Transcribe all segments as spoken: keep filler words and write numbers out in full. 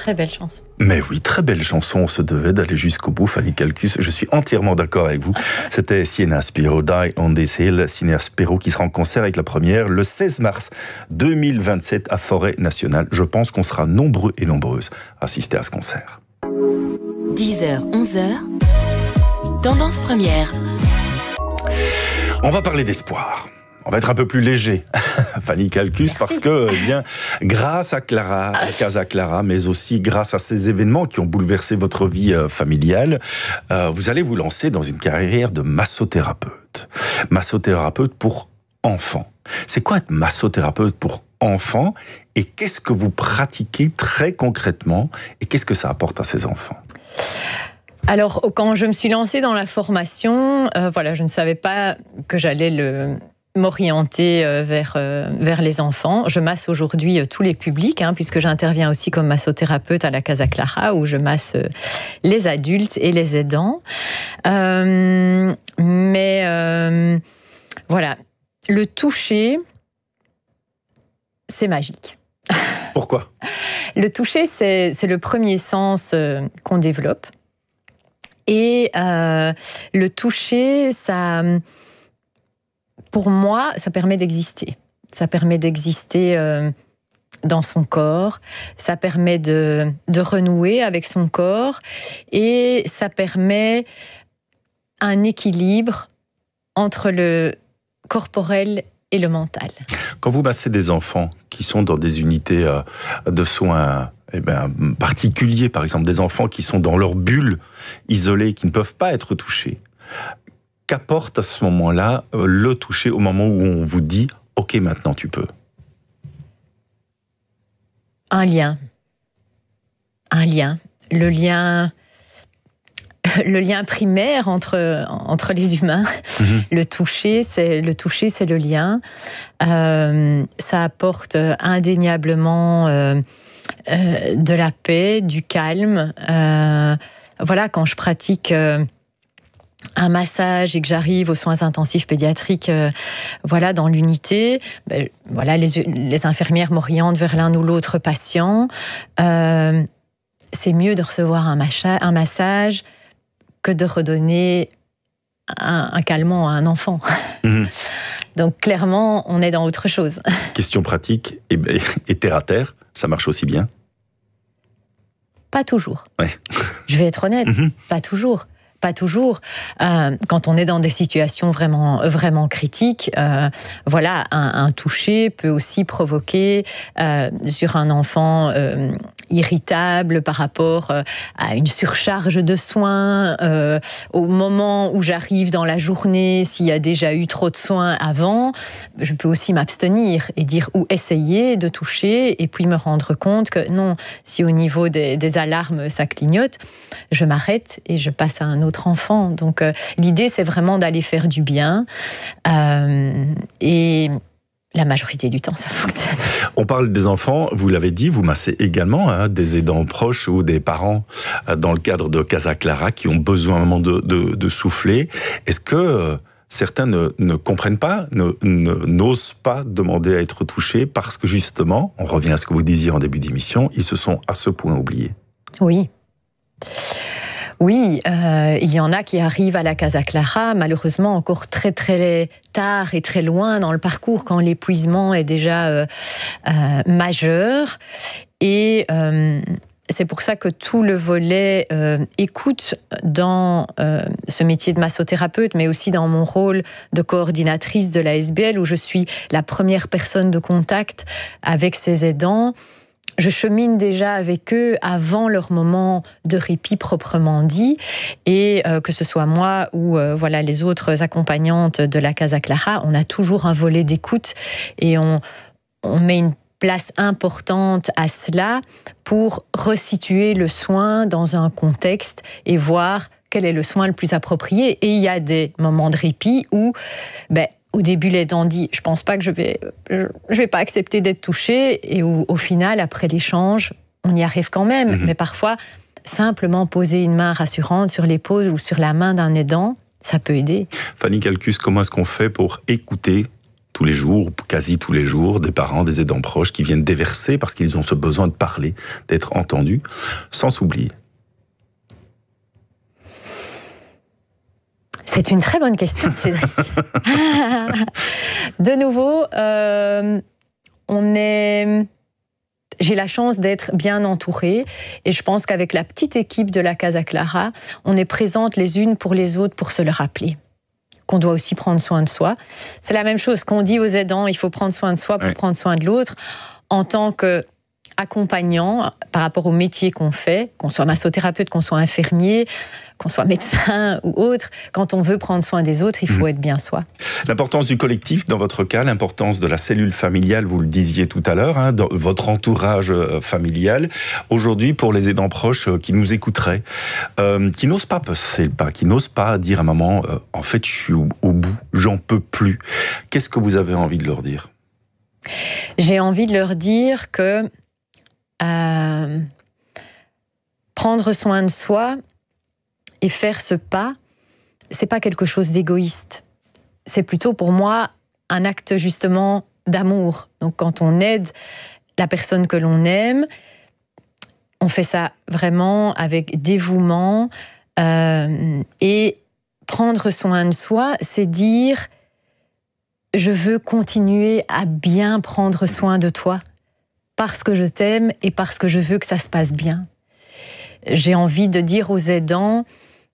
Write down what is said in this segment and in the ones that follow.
Très belle chanson. Mais oui, très belle chanson, on se devait d'aller jusqu'au bout, Fanny Calcus, je suis entièrement d'accord avec vous. C'était Sienna Spiro, Die on this hill, Sienna Spiro qui sera en concert avec la première le seize mars deux mille vingt-sept à Forêt Nationale. Je pense qu'on sera nombreux et nombreuses à assister à ce concert. dix heures, onze heures, Tendance Première. On va parler d'espoir. On va être un peu plus léger, Fanny Calcus, Merci. Parce que, eh bien, grâce à Clara, à Casa Clara, mais aussi grâce à ces événements qui ont bouleversé votre vie euh, familiale, euh, vous allez vous lancer dans une carrière de massothérapeute. Massothérapeute pour enfants. C'est quoi être massothérapeute pour enfants et qu'est-ce que vous pratiquez très concrètement et qu'est-ce que ça apporte à ces enfants ? Alors, quand je me suis lancée dans la formation, euh, voilà, je ne savais pas que j'allais le... m'orienter vers, vers les enfants. Je masse aujourd'hui tous les publics, hein, puisque j'interviens aussi comme massothérapeute à la Casa Clara, où je masse les adultes et les aidants. Euh, mais euh, voilà, le toucher, c'est magique. Pourquoi ? Le toucher, c'est, c'est le premier sens qu'on développe. Et euh, le toucher, ça... Pour moi, ça permet d'exister. Ça permet d'exister euh, dans son corps, ça permet de, de renouer avec son corps et ça permet un équilibre entre le corporel et le mental. Quand vous massez des enfants qui sont dans des unités euh, de soins eh ben, particuliers, par exemple des enfants qui sont dans leur bulle, isolés, qui ne peuvent pas être touchés, qu'apporte à ce moment-là le toucher au moment où on vous dit « Ok, maintenant tu peux » ? Un lien. Un lien. Le lien, le lien primaire entre, entre les humains. Mmh. Le toucher, c'est le, toucher, c'est le lien. Euh, ça apporte indéniablement euh, euh, de la paix, du calme. Euh, voilà, quand je pratique... Euh, un massage et que j'arrive aux soins intensifs pédiatriques, euh, voilà, dans l'unité, ben, voilà, les, les infirmières m'orientent vers l'un ou l'autre patient. Euh, c'est mieux de recevoir un, macha, un massage que de redonner un, un calmant à un enfant. Mmh. Donc clairement, on est dans autre chose. Question pratique et, et terre à terre, ça marche aussi bien ? Pas toujours. Ouais. Je vais être honnête, mmh. pas toujours. Pas toujours. Euh, quand on est dans des situations vraiment, vraiment critiques, euh, voilà, un, un toucher peut aussi provoquer euh, sur un enfant euh, irritable par rapport euh, à une surcharge de soins. Euh, au moment où j'arrive dans la journée, s'il y a déjà eu trop de soins avant, je peux aussi m'abstenir et dire ou essayer de toucher et puis me rendre compte que non, si au niveau des, des alarmes ça clignote, je m'arrête et je passe à un autre enfant. Donc euh, l'idée c'est vraiment d'aller faire du bien euh, et la majorité du temps ça fonctionne. On parle des enfants, vous l'avez dit, vous massez également hein, des aidants proches ou des parents euh, dans le cadre de Casa Clara qui ont besoin à un moment de, de, de souffler. Est-ce que euh, certains ne, ne comprennent pas, ne, ne, n'osent pas demander à être touchés parce que justement, on revient à ce que vous disiez en début d'émission, ils se sont à ce point oubliés? Oui. Oui, euh, il y en a qui arrivent à la Casa Clara, malheureusement encore très très tard et très loin dans le parcours, quand l'épuisement est déjà euh, euh, majeur. Et euh, c'est pour ça que tout le volet euh, écoute dans euh, ce métier de massothérapeute, mais aussi dans mon rôle de coordinatrice de l'A S B L, où je suis la première personne de contact avec ces aidants. Je chemine déjà avec eux avant leur moment de répit proprement dit, et euh, que ce soit moi ou euh, voilà les autres accompagnantes de la Casa Clara, on a toujours un volet d'écoute et on, on met une place importante à cela pour resituer le soin dans un contexte et voir quel est le soin le plus approprié. Et il y a des moments de répit où ben, au début, l'aidant dit « je pense pas que je vais, je, je vais pas accepter d'être touché » et où, au final, après l'échange, on y arrive quand même. Mmh. Mais parfois, simplement poser une main rassurante sur l'épaule ou sur la main d'un aidant, ça peut aider. Fanny Calcus, comment est-ce qu'on fait pour écouter tous les jours, ou quasi tous les jours, des parents, des aidants proches qui viennent déverser parce qu'ils ont ce besoin de parler, d'être entendus, sans s'oublier? C'est une très bonne question, Cédric. De nouveau, euh, on est... J'ai la chance d'être bien entourée et je pense qu'avec la petite équipe de la Casa Clara, on est présentes les unes pour les autres pour se le rappeler. Qu'on doit aussi prendre soin de soi. C'est la même chose qu'on dit aux aidants, il faut prendre soin de soi pour oui. prendre soin de l'autre. En tant qu'accompagnant, par rapport au métier qu'on fait, qu'on soit massothérapeute, qu'on soit infirmier, qu'on soit médecin ou autre, quand on veut prendre soin des autres, il faut mmh. être bien soi. L'importance du collectif, dans votre cas, l'importance de la cellule familiale, vous le disiez tout à l'heure, hein, dans votre entourage familial. Aujourd'hui, pour les aidants proches qui nous écouteraient, euh, qui n'osent pas passer le pas, qui n'osent pas dire à maman, euh, en fait, je suis au, au bout, j'en peux plus. Qu'est-ce que vous avez envie de leur dire? J'ai envie de leur dire que euh, prendre soin de soi et faire ce pas, c'est pas quelque chose d'égoïste. C'est plutôt pour moi un acte justement d'amour. Donc quand on aide la personne que l'on aime, on fait ça vraiment avec dévouement. Euh, et prendre soin de soi, c'est dire je veux continuer à bien prendre soin de toi parce que je t'aime et parce que je veux que ça se passe bien. J'ai envie de dire aux aidants,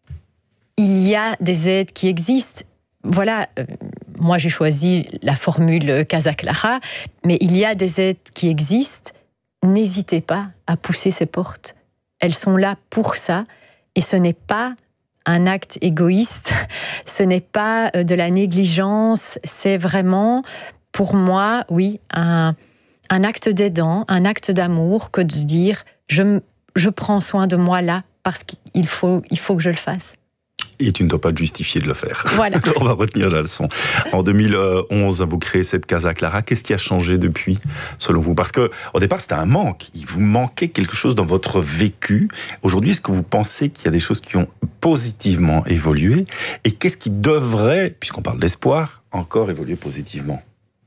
il y a des aides qui existent. Voilà, euh, moi j'ai choisi la formule Casa Clara, mais il y a des aides qui existent. N'hésitez pas à pousser ces portes. Elles sont là pour ça, et ce n'est pas un acte égoïste, ce n'est pas de la négligence, c'est vraiment, pour moi, oui, un, un acte d'aidant, un acte d'amour, que de dire je, je prends soin de moi là, parce qu'il faut, il faut que je le fasse. Et tu ne dois pas te justifier de le faire. Voilà. On va retenir la leçon. En deux mille onze, vous créez cette Casa Clara. Qu'est-ce qui a changé depuis, selon vous? Parce que au départ, c'était un manque. Il vous manquait quelque chose dans votre vécu. Aujourd'hui, est-ce que vous pensez qu'il y a des choses qui ont positivement évolué? Et qu'est-ce qui devrait, puisqu'on parle d'espoir, encore évoluer positivement?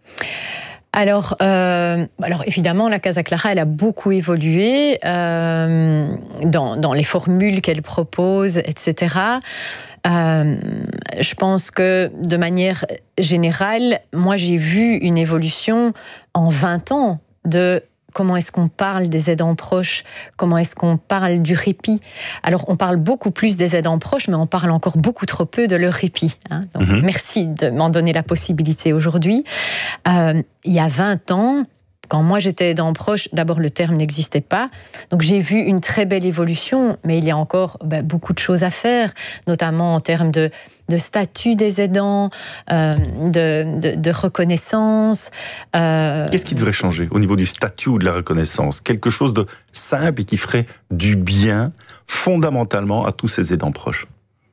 Alors, euh, alors évidemment, la Casa Clara, elle a beaucoup évolué euh, dans, dans les formules qu'elle propose, et cetera. Euh, je pense que de manière générale, moi j'ai vu une évolution en vingt ans de comment est-ce qu'on parle des aidants proches, comment est-ce qu'on parle du répit. Alors, on parle beaucoup plus des aidants proches, mais on parle encore beaucoup trop peu de leur répit. Hein. Donc, mm-hmm. merci de m'en donner la possibilité aujourd'hui. Euh, il y a vingt ans, quand moi j'étais aidant proche, d'abord le terme n'existait pas. Donc j'ai vu une très belle évolution, mais il y a encore ben, beaucoup de choses à faire, notamment en termes de, de statut des aidants, euh, de, de, de reconnaissance. Euh... Qu'est-ce qui devrait changer au niveau du statut ou de la reconnaissance? Quelque chose de simple et qui ferait du bien fondamentalement à tous ces aidants proches.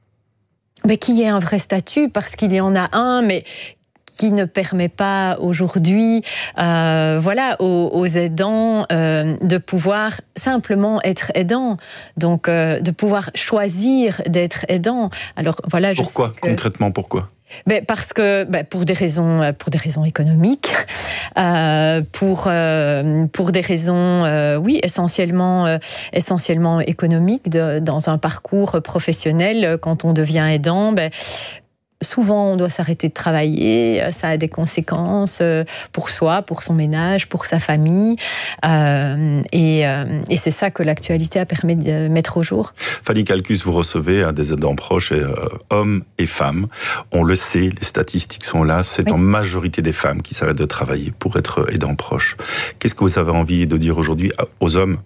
Mais qu'il y ait un vrai statut, parce qu'il y en a un, mais qui ne permet pas aujourd'hui, euh, voilà, aux, aux aidants euh, de pouvoir simplement être aidants, donc euh, de pouvoir choisir d'être aidant. Alors voilà, je pourquoi sais que... concrètement pourquoi? Ben parce que ben pour des raisons pour des raisons économiques, euh, pour euh, pour des raisons euh, oui essentiellement euh, essentiellement économiques, de, dans un parcours professionnel, quand on devient aidant, ben souvent, on doit s'arrêter de travailler, ça a des conséquences pour soi, pour son ménage, pour sa famille. Euh, et euh, et c'est ça que l'actualité a permis de mettre au jour. Fanny Calcus, vous recevez hein, des aidants proches, et, euh, hommes et femmes. On le sait, les statistiques sont là, c'est oui. en majorité des femmes qui s'arrêtent de travailler pour être aidants proches. Qu'est-ce que vous avez envie de dire aujourd'hui aux hommes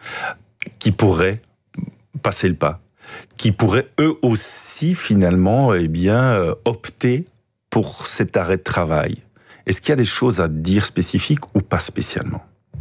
qui pourraient passer le pas, qui pourraient eux aussi finalement eh bien, opter pour cet arrêt de travail? Est-ce qu'il y a des choses à dire spécifiques ou pas spécialement?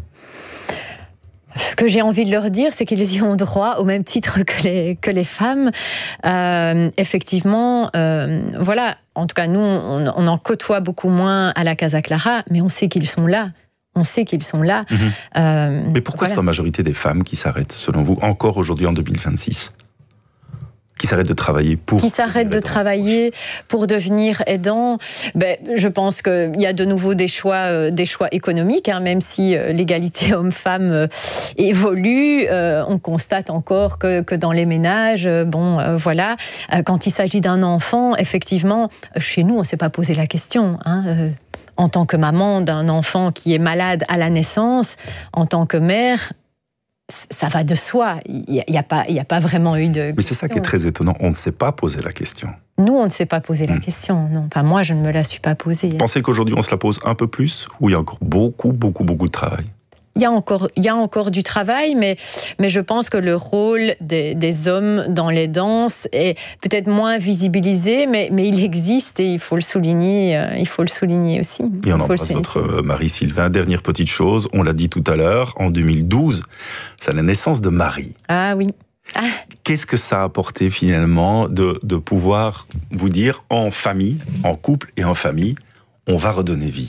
Ce que j'ai envie de leur dire, c'est qu'ils y ont droit au même titre que les, que les femmes. Euh, effectivement, euh, voilà, en tout cas nous, on, on en côtoie beaucoup moins à la Casa Clara, mais on sait qu'ils sont là. On sait qu'ils sont là. Mmh. Euh, mais pourquoi voilà. c'est en majorité des femmes qui s'arrêtent, selon vous, encore aujourd'hui en deux mille vingt-six ? qui s'arrêtent de travailler pour... Qui s'arrêtent de travailler pour devenir aidants. Ben, je pense qu'il y a de nouveau des choix, euh, des choix économiques, hein, même si euh, l'égalité homme-femme euh, évolue. Euh, on constate encore que, que dans les ménages, euh, bon, euh, voilà, euh, quand il s'agit d'un enfant, effectivement, chez nous, on ne s'est pas posé la question, hein, euh, en tant que maman d'un enfant qui est malade à la naissance, en tant que mère, ça va de soi. Il n'y a, a, pas, il y a pas vraiment eu de... Mais c'est ça qui est très étonnant. On ne s'est pas posé la question. Nous, on ne s'est pas posé la mmh. question. Non. Enfin, moi, je ne me la suis pas posée. Vous pensez qu'aujourd'hui, on se la pose un peu plus ou il y a encore beaucoup, beaucoup, beaucoup de travail? Il y a encore, il y a encore du travail, mais, mais je pense que le rôle des, des hommes dans les danses est peut-être moins visibilisé, mais, mais il existe et il faut le souligner, euh, il faut le souligner aussi. Et on embrasse votre Marie Sylvain. Dernière petite chose, on l'a dit tout à l'heure, en deux mille douze, c'est la naissance de Marie. Ah oui. Ah. Qu'est-ce que ça a apporté finalement de, de pouvoir vous dire en famille, en couple et en famille, on va redonner vie?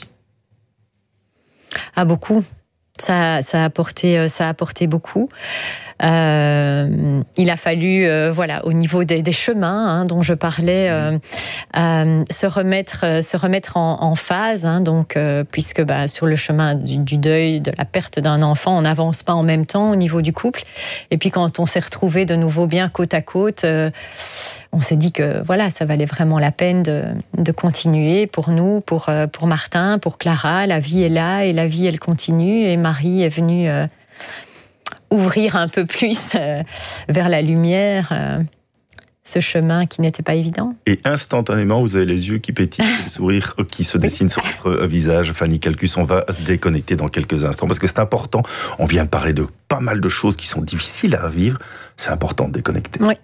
Ah, beaucoup. Ça, ça, a apporté, ça a apporté beaucoup. Euh, il a fallu, euh, voilà, au niveau des, des chemins hein, dont je parlais, euh, euh, se remettre, euh, se remettre en, en phase. Hein, donc, euh, puisque bah, sur le chemin du, du deuil, de la perte d'un enfant, on n'avance pas en même temps au niveau du couple. Et puis quand on s'est retrouvés de nouveau bien côte à côte, euh, on s'est dit que voilà, ça valait vraiment la peine de, de continuer pour nous, pour, pour Martin, pour Clara. La vie est là et la vie, elle continue. Et Marie est venue euh, ouvrir un peu plus euh, vers la lumière euh, ce chemin qui n'était pas évident. Et instantanément, vous avez les yeux qui pétillent, le sourire qui se dessine sur votre visage. Fanny Calcus, on va se déconnecter dans quelques instants parce que c'est important. On vient de parler de pas mal de choses qui sont difficiles à vivre. C'est important de déconnecter. Oui.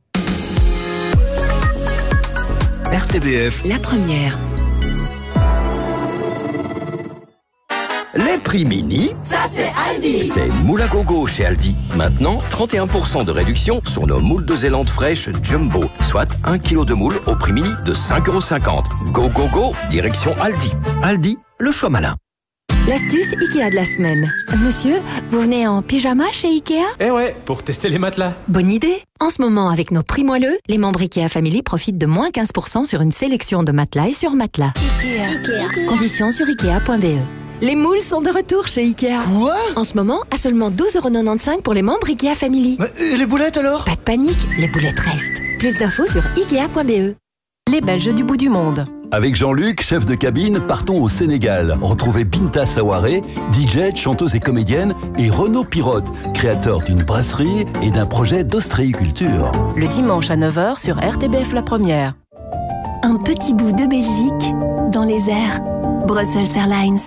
R T B F, la première. Les prix mini, ça c'est Aldi. C'est moule à gogo chez Aldi. Maintenant, trente et un pour cent de réduction sur nos moules de Zélande fraîches Jumbo, soit un kilo de moule au prix mini de cinq euros cinquante. Go go go, direction Aldi. Aldi, le choix malin. L'astuce Ikea de la semaine. Monsieur, vous venez en pyjama chez Ikea? Eh ouais, pour tester les matelas. Bonne idée. En ce moment, avec nos prix moelleux, les membres Ikea Family profitent de moins quinze pour cent sur une sélection de matelas et sur matelas. Ikea. Ikea. Conditions sur ikea point b e. Les moules sont de retour chez Ikea. Quoi? En ce moment, à seulement douze euros quatre-vingt-quinze pour les membres Ikea Family. Mais, et les boulettes alors? Pas de panique, les boulettes restent. Plus d'infos sur ikea point b e. Les Belges du bout du monde. Avec Jean-Luc, chef de cabine, partons au Sénégal. Retrouvez Binta Sawaré, D J, chanteuse et comédienne, et Renaud Pirotte, créateur d'une brasserie et d'un projet d'ostréiculture. Le dimanche à neuf heures sur R T B F La Première. Un petit bout de Belgique dans les airs. Brussels Airlines.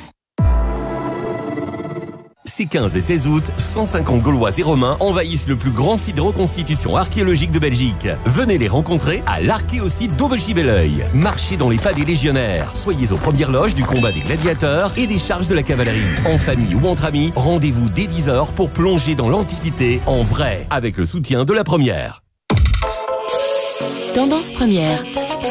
Ces quinze et seize août, cent cinquante Gaulois et Romains envahissent le plus grand site de reconstitution archéologique de Belgique. Venez les rencontrer à l'archéosite d'Aubechy-Belleuil. Marchez dans les pas des légionnaires. Soyez aux premières loges du combat des gladiateurs et des charges de la cavalerie. En famille ou entre amis, rendez-vous dès dix heures pour plonger dans l'Antiquité en vrai, avec le soutien de La Première. Tendance Première.